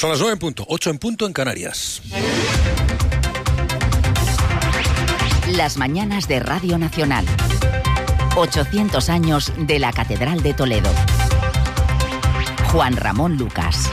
Son las 9 en punto, 8 en punto en Canarias. Las mañanas de Radio Nacional. 800 años de la Catedral de Toledo. Juan Ramón Lucas.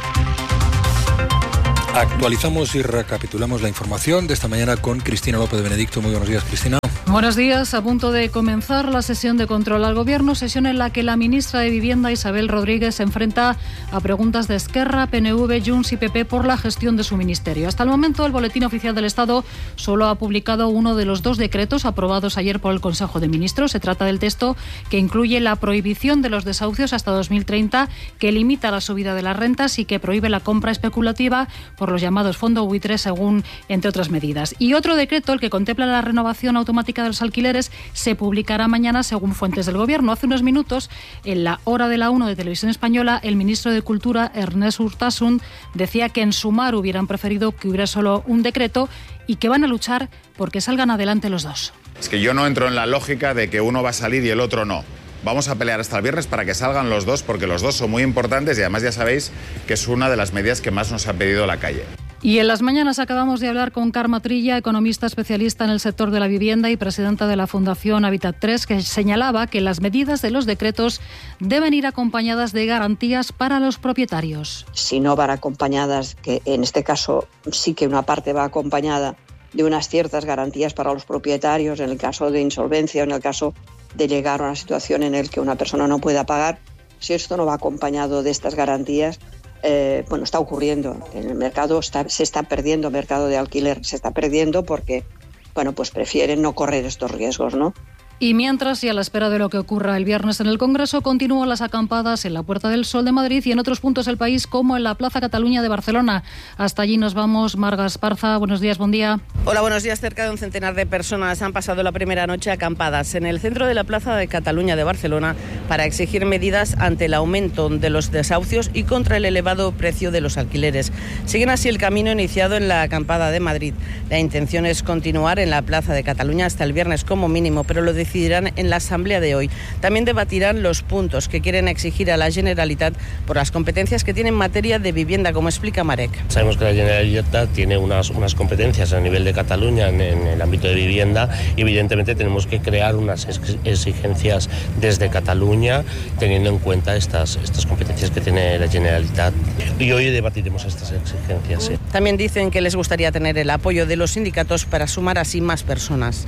Actualizamos y recapitulamos la información de esta mañana con Cristina López de Benedicto. Muy buenos días, Cristina. Buenos días. A punto de comenzar la sesión de control al Gobierno, sesión en la que la ministra de Vivienda, Isabel Rodríguez, se enfrenta a preguntas de Esquerra, PNV, Junts y PP por la gestión de su ministerio. Hasta el momento, el Boletín Oficial del Estado solo ha publicado uno de los 2 decretos aprobados ayer por el Consejo de Ministros. Se trata del texto que incluye la prohibición de los desahucios hasta 2030, que limita la subida de las rentas y que prohíbe la compra especulativa por los llamados fondos buitre, según entre otras medidas. Y otro decreto, el que contempla la renovación automática de los alquileres, se publicará mañana, según fuentes del Gobierno. Hace unos minutos, en la hora de la 1 de Televisión Española, el ministro de Cultura, Ernest Urtasun, decía que en Sumar hubieran preferido que hubiera solo un decreto y que van a luchar porque salgan adelante los dos. Es que yo no entro en la lógica de que uno va a salir y el otro no. Vamos a pelear hasta el viernes para que salgan los dos, porque los dos son muy importantes y además ya sabéis que es una de las medidas que más nos ha pedido la calle. Y en las mañanas acabamos de hablar con Carme Trilla, economista especialista en el sector de la vivienda y presidenta de la Fundación Habitat 3, que señalaba que las medidas de los decretos deben ir acompañadas de garantías para los propietarios. Si no van acompañadas, que en este caso sí que una parte va acompañada de unas ciertas garantías para los propietarios, en el caso de insolvencia o en el caso de llegar a una situación en la que una persona no pueda pagar, si esto no va acompañado de estas garantías, está ocurriendo. En el mercado se está perdiendo, el mercado de alquiler se está perdiendo porque, prefieren no correr estos riesgos, ¿no? Y mientras, y a la espera de lo que ocurra el viernes en el Congreso, continúan las acampadas en la Puerta del Sol de Madrid y en otros puntos del país, como en la Plaza Cataluña de Barcelona. Hasta allí nos vamos. Marga Esparza, buenos días, buen día. Hola, buenos días. Cerca de un centenar de personas han pasado la primera noche acampadas en el centro de la Plaza de Cataluña de Barcelona para exigir medidas ante el aumento de los desahucios y contra el elevado precio de los alquileres. Siguen así el camino iniciado en la acampada de Madrid. La intención es continuar en la Plaza de Cataluña hasta el viernes como mínimo, pero lo decidirán en la asamblea de hoy. También debatirán los puntos que quieren exigir a la Generalitat por las competencias que tiene en materia de vivienda, como explica Marek. Sabemos que la Generalitat tiene unas competencias a nivel de Cataluña en el ámbito de vivienda y evidentemente tenemos que crear unas exigencias desde Cataluña teniendo en cuenta estas competencias que tiene la Generalitat, y hoy debatiremos estas exigencias. Sí. También dicen que les gustaría tener el apoyo de los sindicatos para sumar así más personas.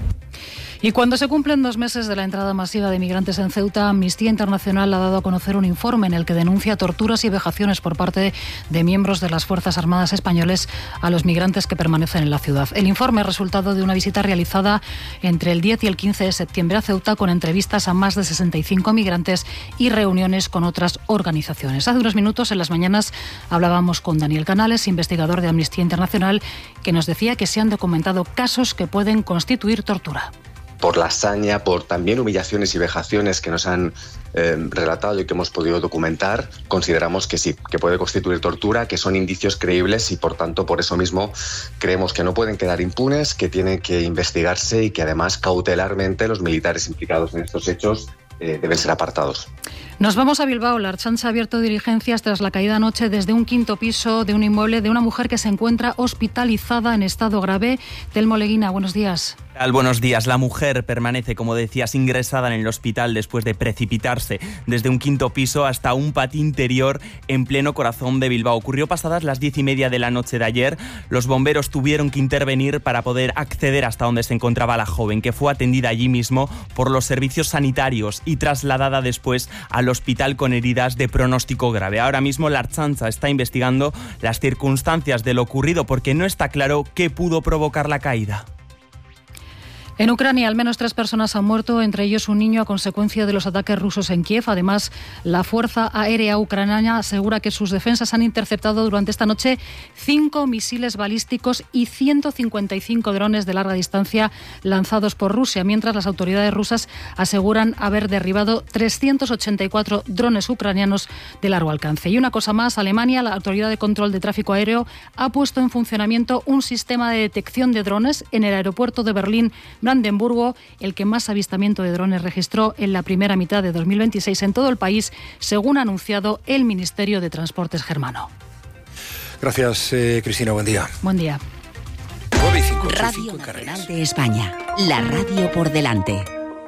Y cuando se cumplen 2 meses de la entrada masiva de migrantes en Ceuta, Amnistía Internacional ha dado a conocer un informe en el que denuncia torturas y vejaciones por parte de miembros de las Fuerzas Armadas españoles a los migrantes que permanecen en la ciudad. El informe es resultado de una visita realizada entre el 10 y el 15 de septiembre a Ceuta, con entrevistas a más de 65 migrantes y reuniones con otras organizaciones. Hace unos minutos, en las mañanas, hablábamos con Daniel Canales, investigador de Amnistía Internacional, que nos decía que se han documentado casos que pueden constituir tortura. Por la hazaña, por también humillaciones y vejaciones que nos han relatado y que hemos podido documentar, consideramos que sí, que puede constituir tortura, que son indicios creíbles y por tanto por eso mismo creemos que no pueden quedar impunes, que tienen que investigarse y que además cautelarmente los militares implicados en estos hechos deben ser apartados. Nos vamos a Bilbao. La Ertzaintza ha abierto diligencias tras la caída anoche desde un 5º piso de un inmueble de una mujer que se encuentra hospitalizada en estado grave. Telmo Leguina, buenos días. Buenos días. La mujer permanece, como decías, ingresada en el hospital después de precipitarse desde un 5º piso hasta un patio interior en pleno corazón de Bilbao. Ocurrió pasadas las 10:30 de la noche de ayer. Los bomberos tuvieron que intervenir para poder acceder hasta donde se encontraba la joven, que fue atendida allí mismo por los servicios sanitarios y trasladada después al hospital con heridas de pronóstico grave. Ahora mismo la Ertzaintza está investigando las circunstancias de lo ocurrido porque no está claro qué pudo provocar la caída. En Ucrania, al menos 3 personas han muerto, entre ellos un niño, a consecuencia de los ataques rusos en Kiev. Además, la Fuerza Aérea Ucraniana asegura que sus defensas han interceptado durante esta noche 5 misiles balísticos y 155 drones de larga distancia lanzados por Rusia, mientras las autoridades rusas aseguran haber derribado 384 drones ucranianos de largo alcance. Y una cosa más, Alemania, la Autoridad de Control de Tráfico Aéreo, ha puesto en funcionamiento un sistema de detección de drones en el aeropuerto de Berlín-Brandenburgo, el que más avistamiento de drones registró en la primera mitad de 2026 en todo el país, según ha anunciado el Ministerio de Transportes germano. Gracias, Cristina, buen día. Buen día. 9:05, Radio Nacional de España, la radio por delante.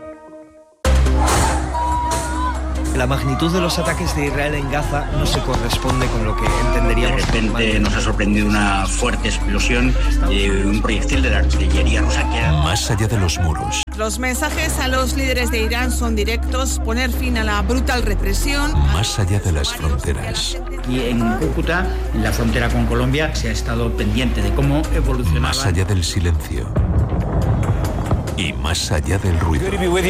La magnitud de los ataques de Israel en Gaza no se corresponde con lo que entenderíamos. De repente nos ha sorprendido una fuerte explosión de un proyectil de la artillería rusa que era... Más allá de los muros. Los mensajes a los líderes de Irán son directos: poner fin a la brutal represión. Más allá de las fronteras. Y en Cúcuta, en la frontera con Colombia, se ha estado pendiente de cómo evolucionaba. Más allá del silencio. Y más allá del ruido.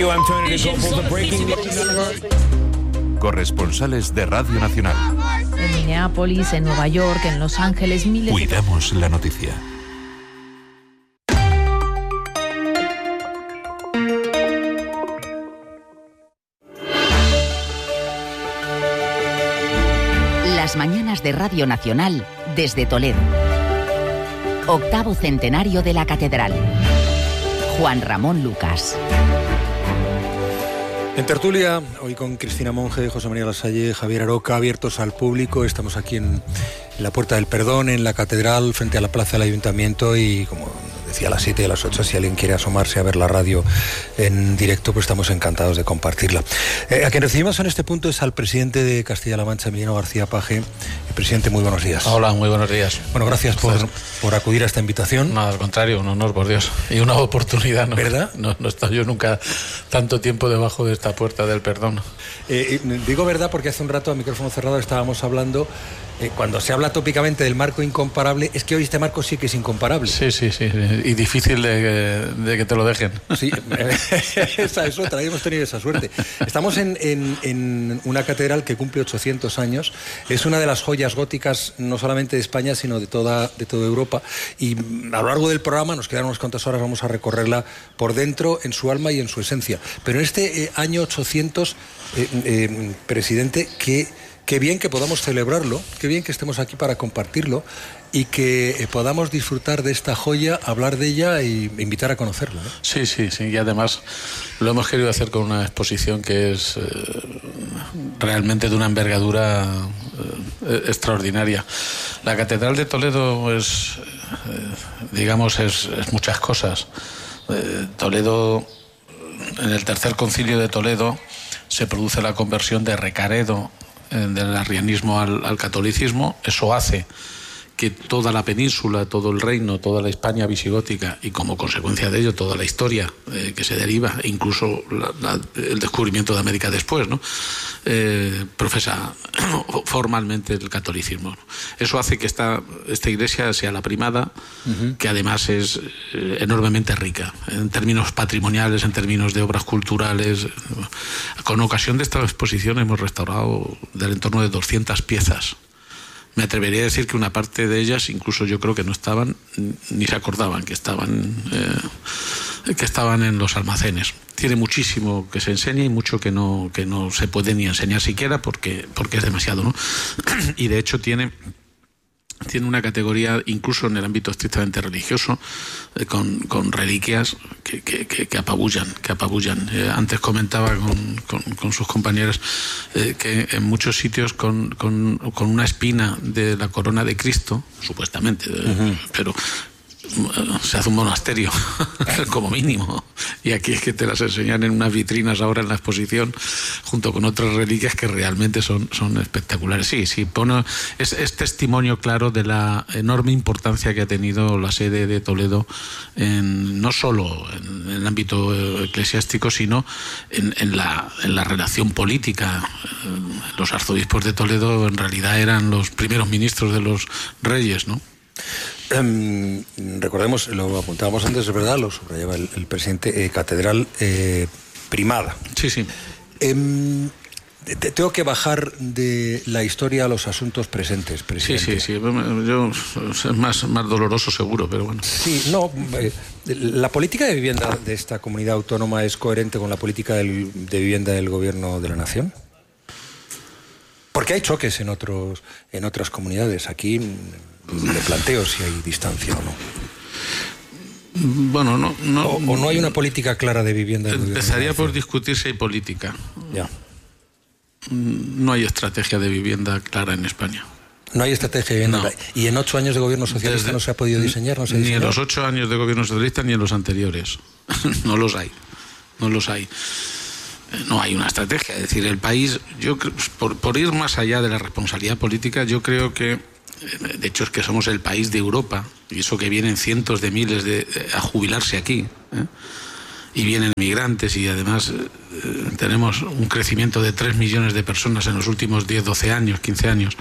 Corresponsales de Radio Nacional. En Minneapolis, en Nueva York, en Los Ángeles, miles. Cuidamos la noticia. Las mañanas de Radio Nacional desde Toledo. 8º centenario de la Catedral. Juan Ramón Lucas. En tertulia, hoy con Cristina Monge, José María Lasalle, Javier Aroca, abiertos al público. Estamos aquí en la Puerta del Perdón, en la Catedral, frente a la Plaza del Ayuntamiento, y como decía, a las 7 y a las 8, si alguien quiere asomarse a ver la radio en directo, pues estamos encantados de compartirla. A quien recibimos en este punto es al presidente de Castilla-La Mancha, Emiliano García Paje. Presidente, muy buenos días. Hola, muy buenos días. Bueno, gracias por acudir a esta invitación. No, al contrario, un honor, por Dios. Y una oportunidad, ¿no? ¿Verdad? No he estado yo nunca tanto tiempo debajo de esta Puerta del Perdón. Digo verdad porque hace un rato a micrófono cerrado estábamos hablando, cuando se habla tópicamente del marco incomparable, es que hoy este marco sí que es incomparable. Sí, y difícil de que te lo dejen. Sí, esa es otra, hemos tenido esa suerte. Estamos en una catedral que cumple 800 años, es una de las joyas góticas no solamente de España, sino de toda Europa, y a lo largo del programa, nos quedan unas cuantas horas, vamos a recorrerla por dentro, en su alma y en su esencia. Pero en este año 800, presidente, qué bien que podamos celebrarlo, qué bien que estemos aquí para compartirlo y que podamos disfrutar de esta joya, hablar de ella e invitar a conocerla, ¿no? Sí, y además lo hemos querido hacer con una exposición que es realmente de una envergadura extraordinaria. La Catedral de Toledo es muchas cosas. Toledo, en el Tercer Concilio de Toledo, se produce la conversión de Recaredo del arrianismo al catolicismo. Eso hace que toda la península, todo el reino, toda la España visigótica y como consecuencia de ello toda la historia que se deriva, e incluso el descubrimiento de América después, ¿no? Profesa formalmente el catolicismo, ¿no? Eso hace que esta iglesia sea la primada, que además es enormemente rica en términos patrimoniales, en términos de obras culturales. Con ocasión de esta exposición hemos restaurado del entorno de 200 piezas. Me atrevería a decir que una parte de ellas incluso yo creo que no estaban ni se acordaban que estaban en los almacenes. Tiene muchísimo que se enseña y mucho que no se puede ni enseñar siquiera porque es demasiado, ¿no? Y de hecho tiene una categoría incluso en el ámbito estrictamente religioso, con reliquias que apabullan. Antes comentaba con sus compañeros que en muchos sitios con una espina de la corona de Cristo, supuestamente, pero se hace un monasterio como mínimo, y aquí es que te las enseñan en unas vitrinas ahora en la exposición junto con otras reliquias que realmente son espectaculares. Sí, es testimonio claro de la enorme importancia que ha tenido la sede de Toledo no solo en el ámbito eclesiástico, sino en la relación política. Los arzobispos de Toledo en realidad eran los primeros ministros de los reyes, ¿no? Recordemos, lo apuntábamos antes, es verdad, lo subrayaba el presidente, catedral primada. Sí. Tengo que bajar de la historia a los asuntos presentes, presidente. Sí. Es más doloroso seguro, pero bueno. Sí, ¿la política de vivienda de esta comunidad autónoma es coherente con la política de vivienda del Gobierno de la Nación? Porque hay choques en otras comunidades. Aquí me planteo si hay distancia o no. Bueno, no. ¿O no hay una política clara de vivienda del Gobierno? Empezaría por discutir si hay política. Ya. No hay estrategia de vivienda clara en España. No hay estrategia de vivienda. No. Y en 8 años de gobierno socialista no se ha podido diseñar, no se ha diseñado. Ni en los 8 años de gobierno socialista ni en los anteriores. No los hay. No hay una estrategia. Es decir, el país, yo por ir más allá de la responsabilidad política, yo creo que, de hecho, es que somos el país de Europa, y eso que vienen cientos de miles a jubilarse aquí, y vienen migrantes, y además tenemos un crecimiento de 3 millones de personas en los últimos 10, 12 años, 15 años,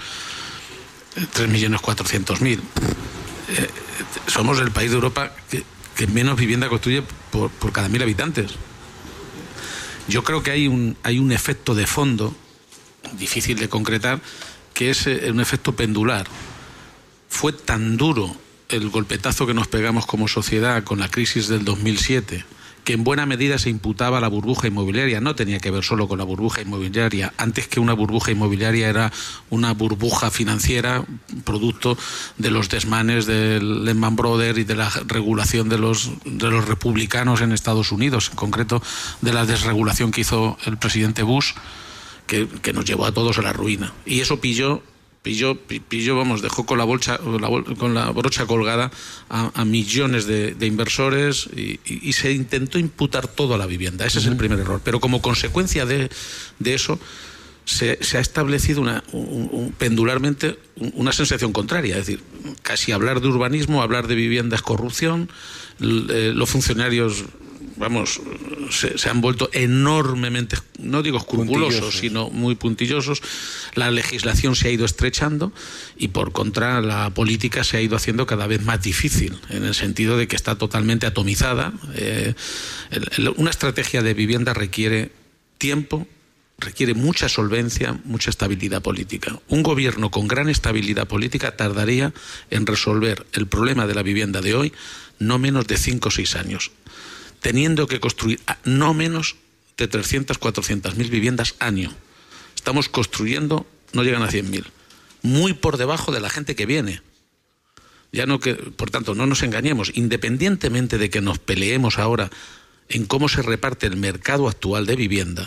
3.400.000. Somos el país de Europa que menos vivienda construye por cada 1.000 habitantes. Yo creo que hay un efecto de fondo, difícil de concretar, que es un efecto pendular. Fue tan duro el golpetazo que nos pegamos como sociedad con la crisis del 2007, que en buena medida se imputaba a la burbuja inmobiliaria. No tenía que ver solo con la burbuja inmobiliaria. Antes que una burbuja inmobiliaria era una burbuja financiera, producto de los desmanes del Lehman Brothers y de la regulación de los republicanos en Estados Unidos, en concreto de la desregulación que hizo el presidente Bush, que nos llevó a todos a la ruina. Y eso pilló, dejó con la brocha colgada a millones de inversores y se intentó imputar todo a la vivienda. Ese es el primer error. Pero como consecuencia de eso se ha establecido pendularmente una sensación contraria. Es decir, casi hablar de urbanismo, hablar de vivienda es corrupción. Los funcionarios se han vuelto enormemente, no digo escrupulosos, sino muy puntillosos. La legislación se ha ido estrechando y por contra la política se ha ido haciendo cada vez más difícil, en el sentido de que está totalmente atomizada. Una estrategia de vivienda requiere tiempo, requiere mucha solvencia, mucha estabilidad política. Un gobierno con gran estabilidad política tardaría en resolver el problema de la vivienda de hoy no menos de 5 o 6 años. Teniendo que construir no menos de 300, 400.000 viviendas año. Estamos construyendo, no llegan a 100.000. Muy por debajo de la gente que viene. Por tanto, no nos engañemos. Independientemente de que nos peleemos ahora en cómo se reparte el mercado actual de vivienda,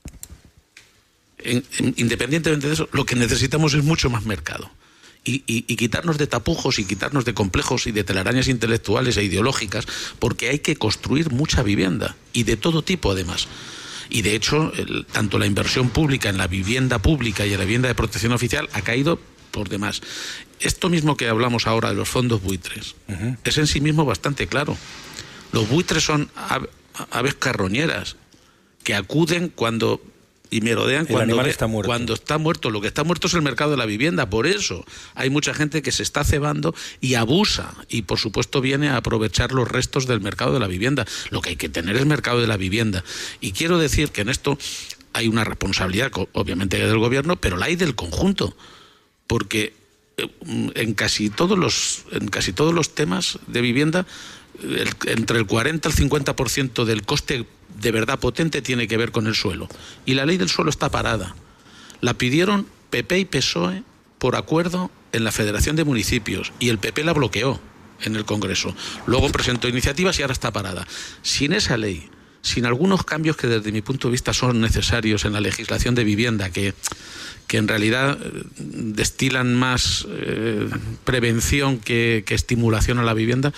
independientemente de eso, lo que necesitamos es mucho más mercado. Y quitarnos de tapujos y quitarnos de complejos y de telarañas intelectuales e ideológicas, porque hay que construir mucha vivienda y de todo tipo además. Y de hecho, tanto la inversión pública en la vivienda pública y en la vivienda de protección oficial ha caído por demás. Esto mismo que hablamos ahora de los fondos buitres es en sí mismo bastante claro. Los buitres son aves carroñeras que acuden cuando y merodean cuando está muerto. Lo que está muerto es el mercado de la vivienda. Por eso hay mucha gente que se está cebando y abusa, y por supuesto viene a aprovechar los restos del mercado de la vivienda. Lo que hay que tener es mercado de la vivienda. Y quiero decir que en esto hay una responsabilidad, obviamente, del gobierno, pero la hay del conjunto, porque en casi todos los temas de vivienda, entre el 40 y el 50% del coste de verdad potente tiene que ver con el suelo. Y la ley del suelo está parada. La pidieron PP y PSOE por acuerdo en la Federación de Municipios y el PP la bloqueó en el Congreso. Luego presentó iniciativas y ahora está parada. Sin esa ley, sin algunos cambios que desde mi punto de vista son necesarios en la legislación de vivienda, que en realidad destilan más prevención que estimulación a la vivienda,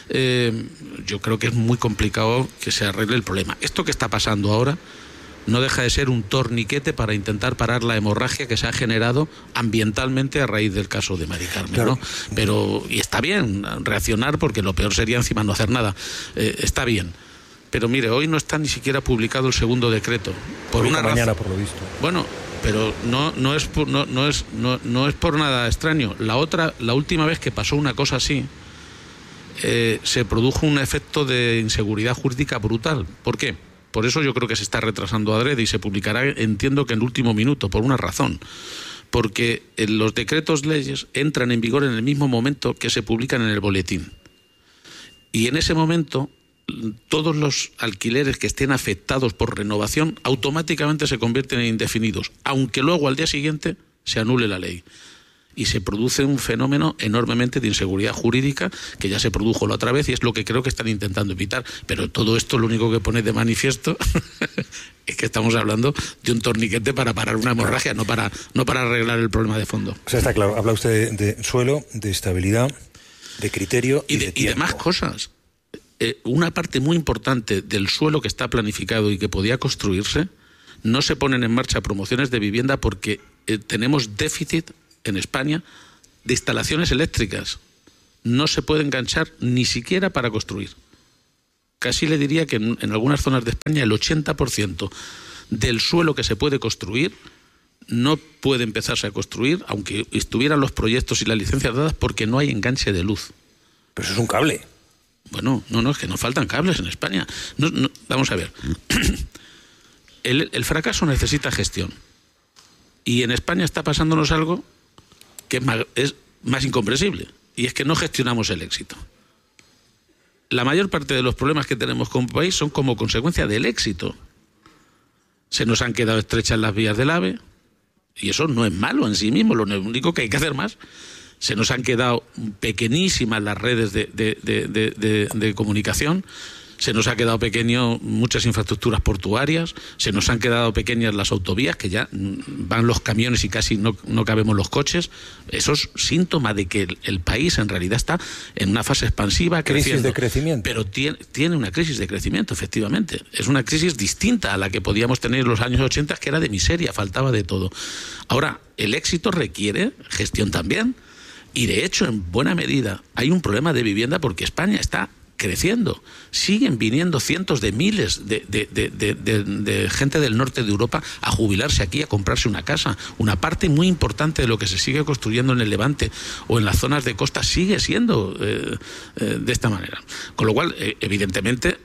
yo creo que es muy complicado que se arregle el problema. Esto que está pasando ahora no deja de ser un torniquete para intentar parar la hemorragia que se ha generado ambientalmente a raíz del caso de Mari Carmen, claro. ¿No? Y está bien reaccionar, porque lo peor sería encima no hacer nada. Está bien. Pero mire, hoy no está ni siquiera publicado el segundo decreto. Por una mañana, por lo visto. Bueno, pero no es por nada extraño. La última vez que pasó una cosa así, se produjo un efecto de inseguridad jurídica brutal. ¿Por qué? Por eso yo creo que se está retrasando adrede y se publicará, entiendo que en el último minuto, por una razón. Porque los decretos leyes entran en vigor en el mismo momento que se publican en el boletín. Y en ese momento, todos los alquileres que estén afectados por renovación automáticamente se convierten en indefinidos, aunque luego al día siguiente se anule la ley. y se produce un fenómeno enormemente de inseguridad jurídica que ya se produjo la otra vez y es lo que creo que están intentando evitar. Pero todo esto lo único que pone de manifiesto es que estamos hablando de un torniquete para parar una hemorragia, no para arreglar el problema de fondo. O sea, está claro, habla usted de suelo, de estabilidad, de criterio y de más cosas. Una parte muy importante del suelo que está planificado y que podía construirse, no se ponen en marcha promociones de vivienda porque tenemos déficit en España de instalaciones eléctricas. No se puede enganchar ni siquiera para construir. Casi le diría que en algunas zonas de España el 80% del suelo que se puede construir no puede empezarse a construir, aunque estuvieran los proyectos y las licencias dadas, porque no hay enganche de luz. Pero eso es un cable. Bueno, no, es que nos faltan cables en España. No, vamos a ver. El fracaso necesita gestión. Y en España está pasándonos algo que es más incomprensible. Y es que no gestionamos el éxito. La mayor parte de los problemas que tenemos como país son como consecuencia del éxito. Se nos han quedado estrechas las vías del AVE. Y eso no es malo en sí mismo. Lo único que hay que hacer más. Se nos han quedado pequeñísimas las redes de comunicación, se nos ha quedado pequeño muchas infraestructuras portuarias, se nos han quedado pequeñas las autovías, que ya van los camiones y casi no cabemos los coches. Eso es síntoma de que el país en realidad está en una fase expansiva, creciendo. Crisis de crecimiento. Pero tiene una crisis de crecimiento, efectivamente. Es una crisis distinta a la que podíamos tener en los años 80, que era de miseria, faltaba de todo. Ahora, el éxito requiere gestión también. Y de hecho, en buena medida, hay un problema de vivienda porque España está creciendo. Siguen viniendo cientos de miles de gente del norte de Europa a jubilarse aquí, a comprarse una casa. Una parte muy importante de lo que se sigue construyendo en el Levante o en las zonas de costa sigue siendo de esta manera. Con lo cual, evidentemente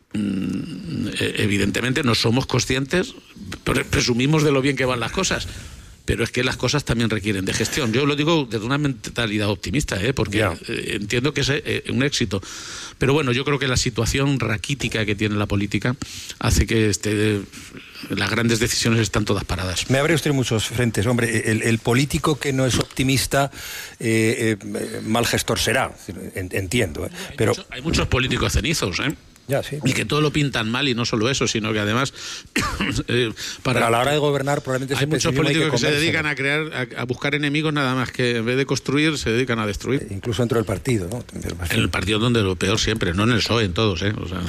no somos conscientes, presumimos de lo bien que van las cosas. Pero es que las cosas también requieren de gestión. Yo lo digo desde una mentalidad optimista, porque entiendo que es un éxito. Pero bueno, yo creo que la situación raquítica que tiene la política hace que las grandes decisiones están todas paradas. Me abre usted muchos frentes. Hombre, el político que no es optimista, mal gestor será, entiendo. Pero hay muchos políticos cenizos, Ya, sí. Y que todo lo pintan mal, y no solo eso, sino que además pero a la hora de gobernar probablemente hay muchos políticos que se dedican a buscar enemigos, nada más que en vez de construir se dedican a destruir. Incluso dentro del partido, ¿no? En el partido donde lo peor siempre, no en el PSOE, en todos,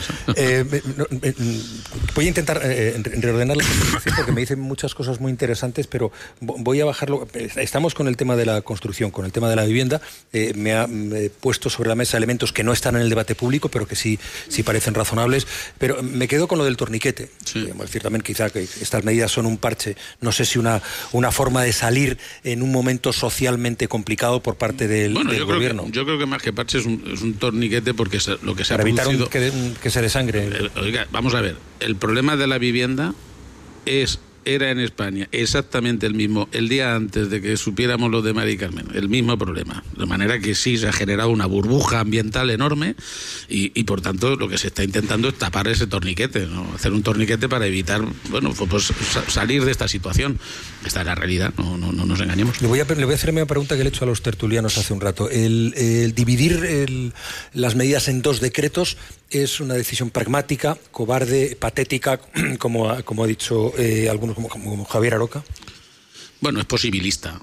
voy a intentar reordenar la conversación porque me dicen muchas cosas muy interesantes, pero voy a bajarlo. Estamos con el tema de la construcción, con el tema de la vivienda. Me ha puesto sobre la mesa elementos que no están en el debate público, pero que sí parecen razonables, pero me quedo con lo del torniquete. Sí. Es decir, también quizá que estas medidas son un parche, no sé si una forma de salir en un momento socialmente complicado por parte del gobierno. Yo creo que más que parche es un torniquete, porque lo que se ha producido... Para evitar que se desangre. Oiga, vamos a ver, el problema de la vivienda era en España exactamente el mismo el día antes de que supiéramos lo de Mari Carmen, el mismo problema, de manera que sí se ha generado una burbuja ambiental enorme y por tanto lo que se está intentando es tapar ese torniquete, ¿no? Hacer un torniquete para evitar, pues salir de esta situación. Esta es la realidad, no nos engañemos. Le voy a hacer la misma pregunta que le he hecho a los tertulianos hace un rato. El dividir las medidas en dos decretos es una decisión pragmática, cobarde, patética, como ha dicho algunos, como Javier Aroca. Bueno, es posibilista.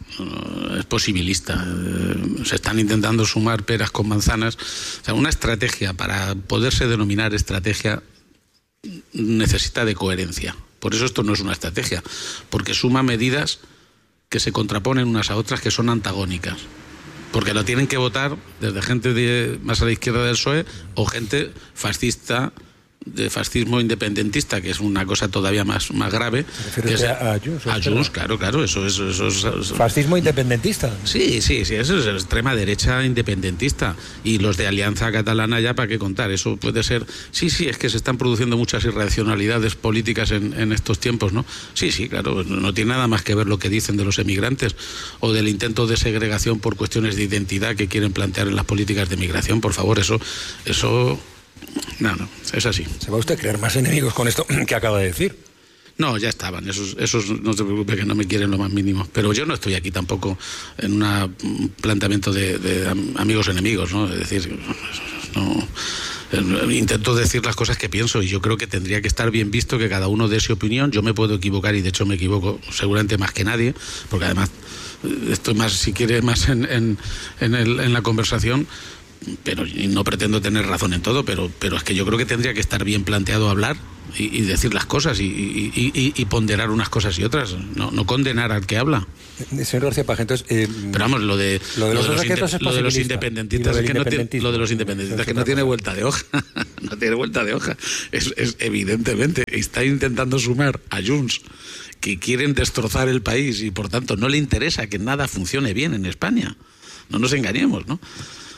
Se están intentando sumar peras con manzanas. O sea, una estrategia, para poderse denominar estrategia, necesita de coherencia. Por eso esto no es una estrategia, porque suma medidas que se contraponen unas a otras, que son antagónicas. Porque lo tienen que votar desde gente más a la izquierda del PSOE o gente fascista, de fascismo independentista, que es una cosa todavía más grave. A Junts, claro, eso es... ¿Fascismo independentista? Sí, eso es extrema derecha independentista. Y los de Alianza Catalana, ya para qué contar, eso puede ser... Sí, es que se están produciendo muchas irracionalidades políticas en estos tiempos, ¿no? Sí, claro, no tiene nada más que ver lo que dicen de los emigrantes o del intento de segregación por cuestiones de identidad que quieren plantear en las políticas de migración. Por favor, eso No, es así. ¿Se va usted a crear más enemigos con esto que acaba de decir? No, ya estaban, esos no te preocupes, que no me quieren lo más mínimo. Pero yo no estoy aquí tampoco en un planteamiento de amigos enemigos, ¿no? Es decir, no, intento decir las cosas que pienso, y yo creo que tendría que estar bien visto que cada uno dé su opinión. Yo me puedo equivocar, y de hecho me equivoco seguramente más que nadie, porque además estoy más, si quiere, más en la conversación, pero y no pretendo tener razón en todo, pero es que yo creo que tendría que estar bien planteado hablar y decir las cosas y ponderar unas cosas y otras, no condenar al que habla. Señor García Paje, entonces... pero vamos, lo de los independentistas que no tiene vuelta de hoja. No tiene vuelta de hoja. Es evidentemente, está intentando sumar a Junts, que quieren destrozar el país, y por tanto no le interesa que nada funcione bien en España. No nos engañemos, ¿no?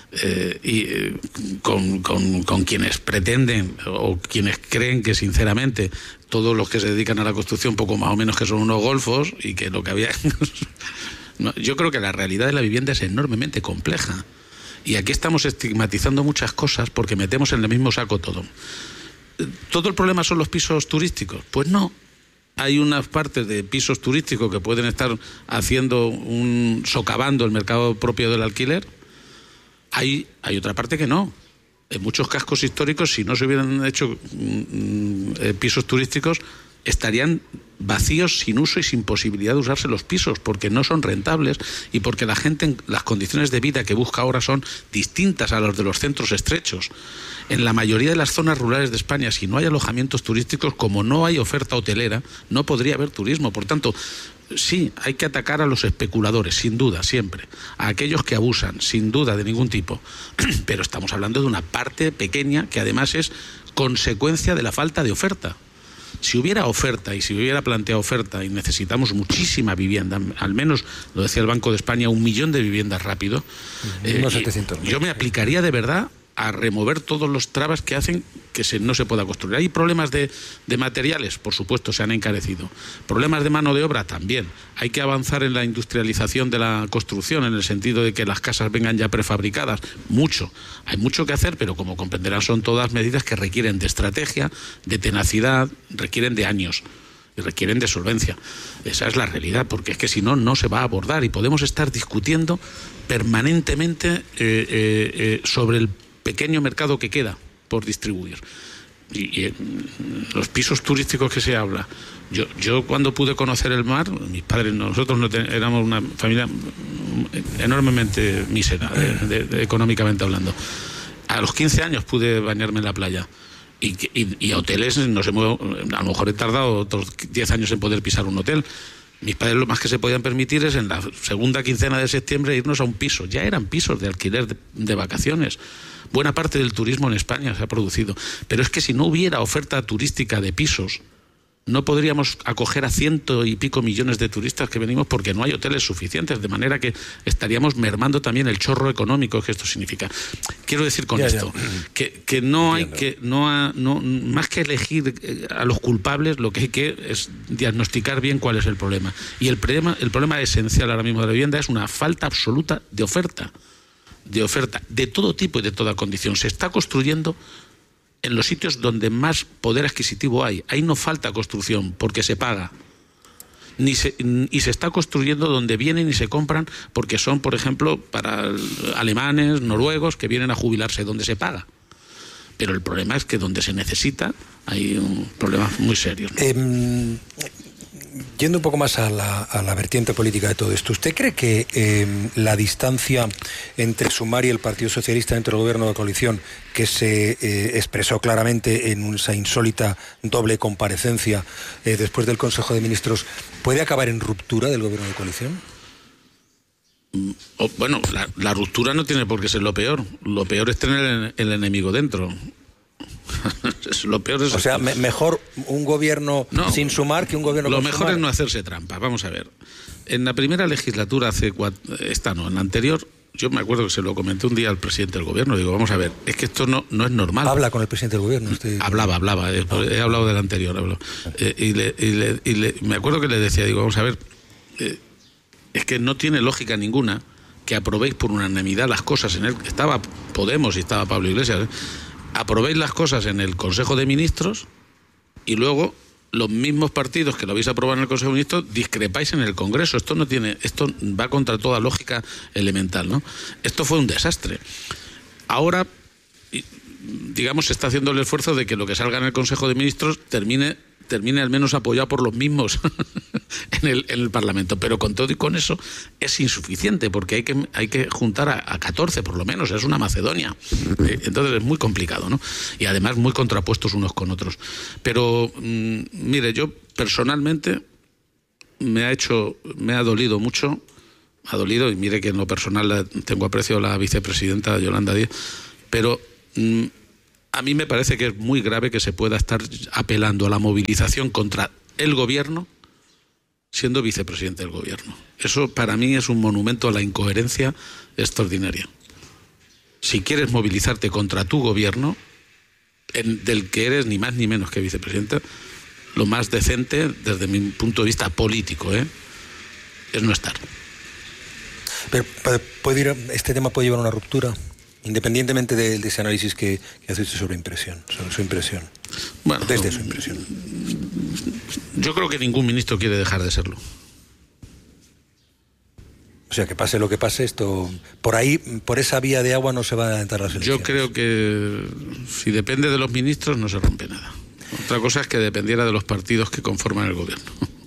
Con quienes pretenden o quienes creen que sinceramente todos los que se dedican a la construcción poco más o menos que son unos golfos, y que lo que había... No, yo creo que la realidad de la vivienda es enormemente compleja, y aquí estamos estigmatizando muchas cosas porque metemos en el mismo saco todo. ¿Todo el problema son los turísticos? Pues no. Hay unas partes de pisos turísticos que pueden estar socavando el mercado propio del alquiler. Hay otra parte que no. En muchos cascos históricos, si no se hubieran hecho pisos turísticos, estarían vacíos, sin uso y sin posibilidad de usarse los pisos, porque no son rentables, y porque la gente, las condiciones de vida que busca ahora son distintas a las de los centros estrechos. En la mayoría de las zonas rurales de España, si no hay alojamientos turísticos, como no hay oferta hotelera, no podría haber turismo. Por tanto, sí, hay que atacar a los especuladores, sin duda, siempre. A aquellos que abusan, sin duda, de ningún tipo. Pero estamos hablando de una parte pequeña que además es consecuencia de la falta de oferta. Si hubiera oferta, y si hubiera planteado oferta, y necesitamos muchísima vivienda, al menos, lo decía el Banco de España, 1 millón de viviendas rápido, yo me aplicaría de verdad a remover todos los trabas que hacen que no se pueda construir. Hay problemas de materiales, por supuesto, se han encarecido. Problemas de mano de obra también. Hay que avanzar en la industrialización de la construcción, en el sentido de que las casas vengan ya prefabricadas. Mucho. Hay mucho que hacer, pero como comprenderán, son todas medidas que requieren de estrategia, de tenacidad, requieren de años y requieren de solvencia. Esa es la realidad, porque es que si no, no se va a abordar, y podemos estar discutiendo permanentemente sobre el pequeño mercado que queda por distribuir. Y los pisos turísticos que se habla, yo cuando pude conocer el mar, mis padres, nosotros éramos una familia enormemente mísera, económicamente hablando. A los 15 años pude bañarme en la playa, y a hoteles no sé, a lo mejor he tardado otros 10 años en poder pisar un hotel. Mis padres lo más que se podían permitir es en la segunda quincena de septiembre irnos a un piso. Ya eran pisos de alquiler de vacaciones. Buena parte del turismo en España se ha producido. Pero es que si no hubiera oferta turística de pisos, no podríamos acoger a 100 y pico millones de turistas que venimos, porque no hay hoteles suficientes, de manera que estaríamos mermando también el chorro económico que esto significa. Quiero decir con esto que no hay que más que elegir a los culpables, lo que hay que es diagnosticar bien cuál es el problema. Y el problema esencial ahora mismo de la vivienda es una falta absoluta de oferta de todo tipo y de toda condición. Se está construyendo en los sitios donde más poder adquisitivo hay. Ahí no falta construcción, porque se paga. Y se está construyendo donde vienen y se compran, porque son, por ejemplo, para alemanes, noruegos, que vienen a jubilarse, donde se paga. Pero el problema es que donde se necesita hay un problema muy serio, ¿no? Yendo un poco más a la vertiente política de todo esto, ¿usted cree que la distancia entre Sumar y el Partido Socialista dentro del gobierno de coalición, que se expresó claramente en esa insólita doble comparecencia después del Consejo de Ministros, puede acabar en ruptura del gobierno de coalición? Bueno, la ruptura no tiene por qué ser lo peor. Lo peor es tener el enemigo dentro. Lo peor es, o sea, mejor un gobierno sin Sumar que un gobierno con Sumar. Lo mejor es no hacerse trampa. Vamos a ver. En la primera legislatura, en la anterior, yo me acuerdo que se lo comenté un día al presidente del gobierno. Digo, vamos a ver, es que esto no es normal. ¿Habla con el presidente del gobierno usted? Hablaba. He hablado del anterior. Me acuerdo que le decía, digo, vamos a ver, es que no tiene lógica ninguna que aprobéis por unanimidad las cosas. Estaba Podemos y estaba Pablo Iglesias, aprobéis las cosas en el Consejo de Ministros y luego los mismos partidos que lo habéis aprobado en el Consejo de Ministros discrepáis en el Congreso. Esto va contra toda lógica elemental, ¿no? Esto fue un desastre. Ahora, digamos, se está haciendo el esfuerzo de que lo que salga en el Consejo de Ministros termine al menos apoyado por los mismos en el Parlamento. Pero con todo y con eso es insuficiente, porque hay que juntar a 14 por lo menos, es una Macedonia. Entonces es muy complicado, ¿no? Y además muy contrapuestos unos con otros. Pero, mire, yo personalmente me ha dolido mucho, y mire que en lo personal tengo aprecio a la vicepresidenta Yolanda Díaz, pero a mí me parece que es muy grave que se pueda estar apelando a la movilización contra el gobierno siendo vicepresidente del gobierno. Eso para mí es un monumento a la incoherencia extraordinaria. Si quieres movilizarte contra tu gobierno, del que eres ni más ni menos que vicepresidente, lo más decente desde mi punto de vista político, es no estar. Pero este tema puede llevar a una ruptura, independientemente de ese análisis que hace usted sobre su impresión. Bueno, desde su impresión. Yo creo que ningún ministro quiere dejar de serlo. O sea, que pase lo que pase, esto por esa vía de agua no se van a adelantar las elecciones. Yo creo que si depende de los ministros no se rompe nada. Otra cosa es que dependiera de los partidos que conforman el gobierno.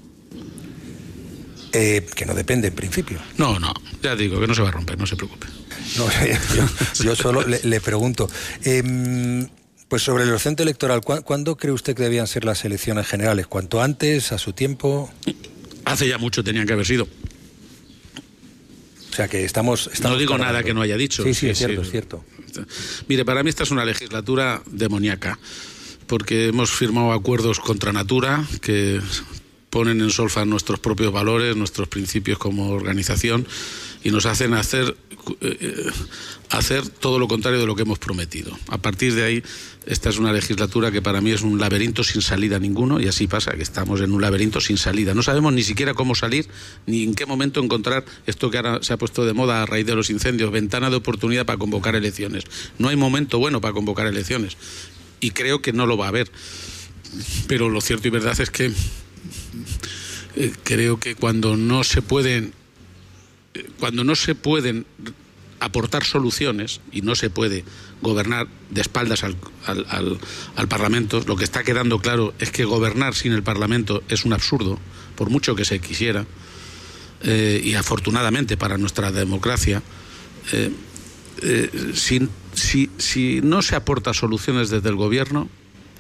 Que no depende en principio. No, ya digo que no se va a romper, no se preocupe. No, yo solo le pregunto, pues sobre el horizonte electoral, ¿cuándo cree usted que debían ser las elecciones generales? ¿Cuánto antes, a su tiempo? Hace ya mucho tenían que haber sido. O sea que estamos no digo nada que no haya dicho. Sí, es cierto. Mire, para mí esta es una legislatura demoníaca, porque hemos firmado acuerdos contra natura que ponen en solfa nuestros propios valores, nuestros principios como organización, y nos hacen hacer todo lo contrario de lo que hemos prometido. A partir de ahí, esta es una legislatura que para mí es un laberinto sin salida ninguno, y así pasa, que estamos en un laberinto sin salida. No sabemos ni siquiera cómo salir, ni en qué momento encontrar esto que ahora se ha puesto de moda a raíz de los incendios, ventana de oportunidad para convocar elecciones. No hay momento bueno para convocar elecciones, y creo que no lo va a haber. Pero lo cierto y verdad es que creo que cuando no se pueden aportar soluciones y no se puede gobernar de espaldas al Parlamento, lo que está quedando claro es que gobernar sin el Parlamento es un absurdo, por mucho que se quisiera, y afortunadamente para nuestra democracia, si no se aporta soluciones desde el gobierno,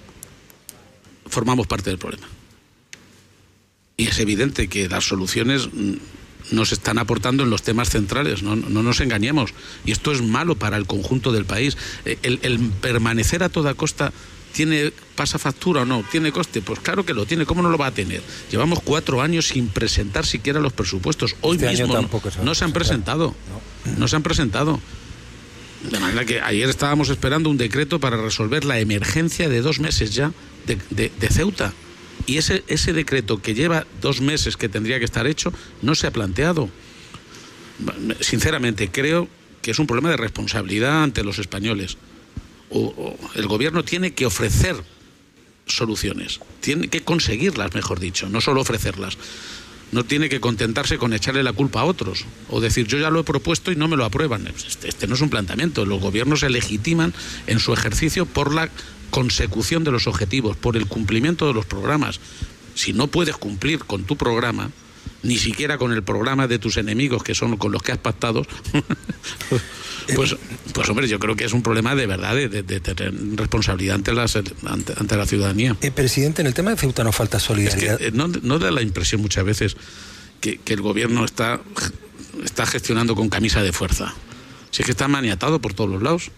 formamos parte del problema. Y es evidente que las soluciones nos están aportando en los temas centrales, no nos engañemos. Y esto es malo para el conjunto del país. El permanecer a toda costa ¿pasa factura o no? ¿Tiene coste? Pues claro que lo tiene. ¿Cómo no lo va a tener? Llevamos 4 años sin presentar siquiera los presupuestos. Hoy mismo no se han presentado. No se han presentado. De manera que ayer estábamos esperando un decreto para resolver la emergencia de 2 meses ya de Ceuta. Y ese decreto que lleva 2 meses que tendría que estar hecho no se ha planteado. Sinceramente, creo que es un problema de responsabilidad ante los españoles. El gobierno tiene que ofrecer soluciones, tiene que conseguirlas, mejor dicho, no solo ofrecerlas. No tiene que contentarse con echarle la culpa a otros o decir yo ya lo he propuesto y no me lo aprueban. Este no es un planteamiento. Los gobiernos se legitiman en su ejercicio por la consecución de los objetivos, por el cumplimiento de los programas. Si no puedes cumplir con tu programa, ni siquiera con el programa de tus enemigos, que son con los que has pactado, pues hombre, yo creo que es un problema de verdad de tener responsabilidad ante la ciudadanía. Presidente, en el tema de Ceuta no falta solidaridad. Es que, no da la impresión muchas veces que el gobierno está gestionando con camisa de fuerza. Si es que está maniatado por todos los lados.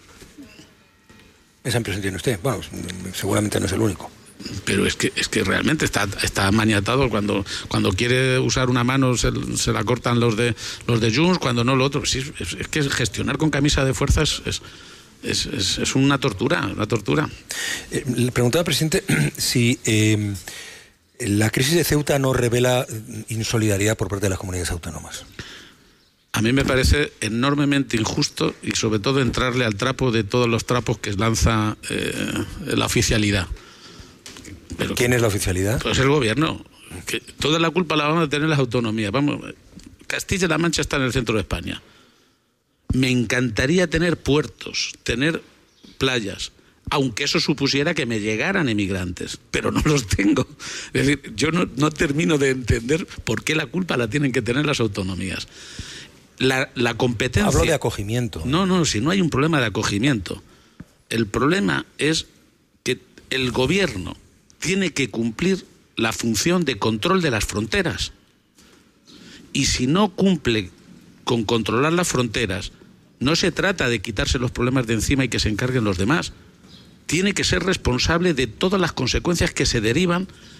Esa impresión tiene usted. Bueno, seguramente no es el único. Pero es que realmente está maniatado. Cuando quiere usar una mano se la cortan los de Junts, cuando no lo otro. Sí, es que gestionar con camisa de fuerza es una tortura, Le preguntaba, presidente, si la crisis de Ceuta no revela insolidaridad por parte de las comunidades autónomas. A mí me parece enormemente injusto y sobre todo entrarle al trapo de todos los trapos que lanza la oficialidad. Pero, ¿quién es la oficialidad? Pues el gobierno. Que toda la culpa la van a tener las autonomías. Vamos, Castilla-La Mancha está en el centro de España. Me encantaría tener puertos, tener playas, aunque eso supusiera que me llegaran emigrantes, pero no los tengo. Es decir, yo no termino de entender por qué la culpa la tienen que tener las autonomías. La competencia... Hablo de acogimiento. No, si no hay un problema de acogimiento. El problema es que el gobierno tiene que cumplir la función de control de las fronteras. Y si no cumple con controlar las fronteras, no se trata de quitarse los problemas de encima y que se encarguen los demás. Tiene que ser responsable de todas las consecuencias que se derivan